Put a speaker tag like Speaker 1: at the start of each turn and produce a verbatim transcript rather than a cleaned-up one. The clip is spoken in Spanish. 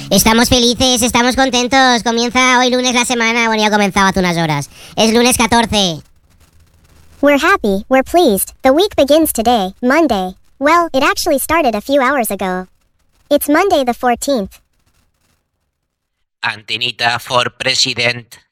Speaker 1: Estamos felices, estamos contentos. Comienza hoy lunes la semana. Bueno, ya ha comenzado hace unas horas. Es lunes catorce.
Speaker 2: We're happy, we're pleased. The week begins today, Monday. Well, it actually started a few hours ago. It's Monday the fourteenth.
Speaker 3: Antenita for President.